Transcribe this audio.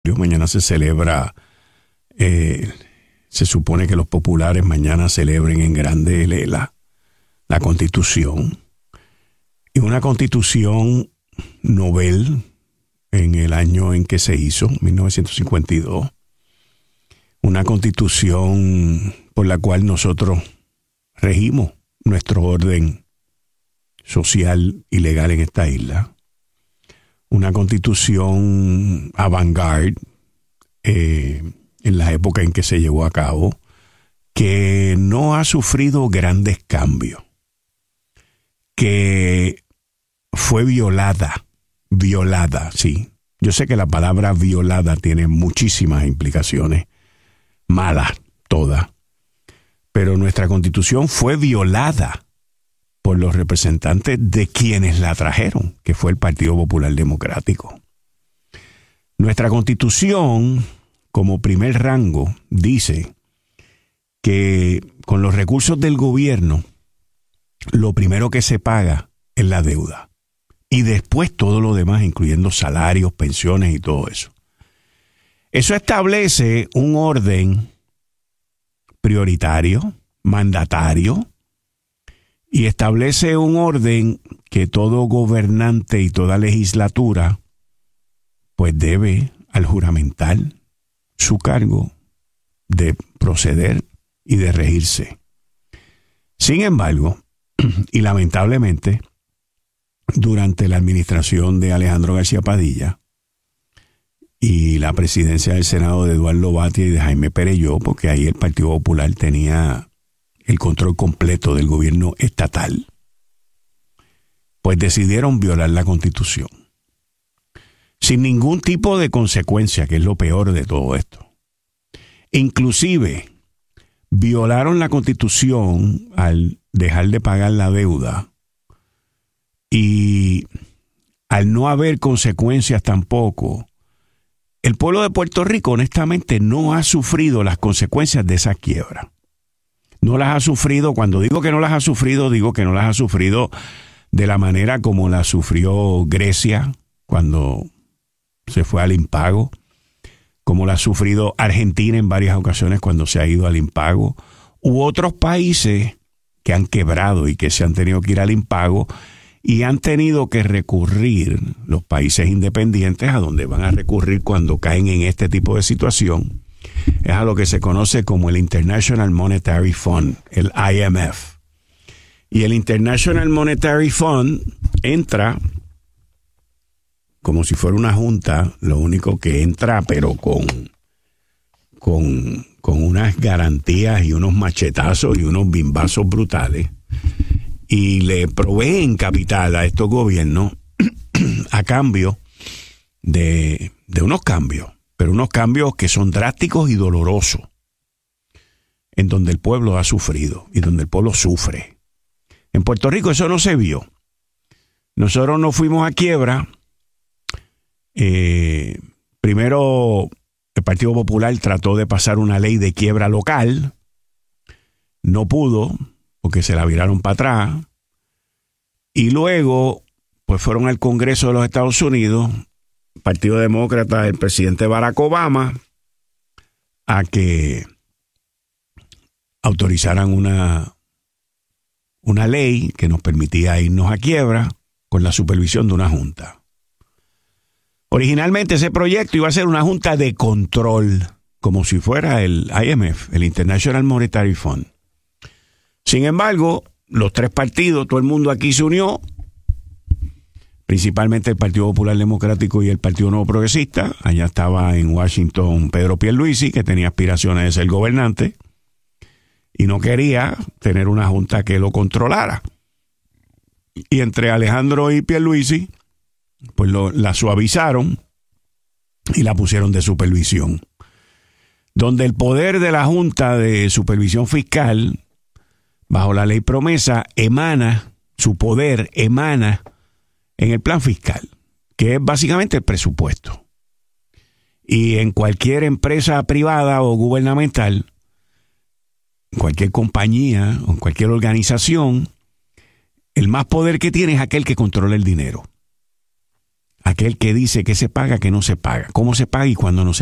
Mañana se celebra, se supone que los populares mañana celebren en grande la Constitución. Y una Constitución novel en el año en que se hizo, 1952. Una Constitución por la cual nosotros regimos nuestro orden social y legal en esta isla. Una Constitución avant-garde en la época en que se llevó a cabo, que no ha sufrido grandes cambios, que fue violada, sí. Yo sé que la palabra violada tiene muchísimas implicaciones, malas todas, pero nuestra Constitución fue violada por los representantes de quienes la trajeron, que fue el Partido Popular Democrático. Nuestra Constitución, como primer rango, dice que con los recursos del gobierno, lo primero que se paga es la deuda. Y después todo lo demás, incluyendo salarios, pensiones y todo eso. Eso establece un orden prioritario, mandatario, y establece un orden que todo gobernante y toda legislatura pues debe al juramentar su cargo de proceder y de regirse. Sin embargo, y lamentablemente, durante la administración de Alejandro García Padilla y la presidencia del Senado de Eduardo Batia y de Jaime Perelló, porque ahí el Partido Popular tenía el control completo del gobierno estatal, pues decidieron violar la Constitución. Sin ningún tipo de consecuencia, que es lo peor de todo esto. Inclusive, violaron la Constitución al dejar de pagar la deuda y al no haber consecuencias tampoco. El pueblo de Puerto Rico, honestamente, no ha sufrido las consecuencias de esa quiebra. No las ha sufrido. Cuando digo que no las ha sufrido, digo que no las ha sufrido de la manera como la sufrió Grecia cuando se fue al impago, como la ha sufrido Argentina en varias ocasiones cuando se ha ido al impago, u otros países que han quebrado y que se han tenido que ir al impago y han tenido que recurrir, los países independientes, a donde van a recurrir cuando caen en este tipo de situación, es a lo que se conoce como el International Monetary Fund, el IMF. Y el International Monetary Fund entra como si fuera una junta, lo único que entra, pero con unas garantías y unos machetazos y unos bimbazos brutales, y le proveen capital a estos gobiernos a cambio de unos cambios, pero unos cambios que son drásticos y dolorosos, en donde el pueblo ha sufrido y donde el pueblo sufre. En Puerto Rico eso no se vio. Nosotros nos fuimos a quiebra. Primero el Partido Popular trató de pasar una ley de quiebra local, no pudo porque se la viraron para atrás, y luego pues fueron al Congreso de los Estados Unidos, Partido Demócrata, el presidente Barack Obama, a que autorizaran una ley que nos permitía irnos a quiebra con la supervisión de una junta. Originalmente ese proyecto iba a ser una junta de control, como si fuera el IMF, el International Monetary Fund. Sin embargo, los tres partidos, todo el mundo aquí se unió, principalmente el Partido Popular Democrático y el Partido Nuevo Progresista. Allá estaba en Washington Pedro Pierluisi, que tenía aspiraciones de ser gobernante y no quería tener una junta que lo controlara. Y entre Alejandro y Pierluisi, pues la suavizaron y la pusieron de supervisión, donde el poder de la Junta de Supervisión Fiscal, bajo la ley promesa, su poder emana en el plan fiscal, que es básicamente el presupuesto. Y en cualquier empresa privada o gubernamental, en cualquier compañía o en cualquier organización, el más poder que tiene es aquel que controla el dinero. aquel que dice que se paga, que no se paga, cómo se paga y cuándo no se